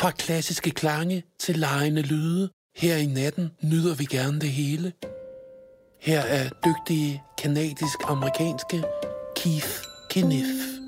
Fra klassiske klange til legende lyde. Her i natten nyder vi gerne det hele. Her er dygtige, kanadisk-amerikanske Keith Kniff.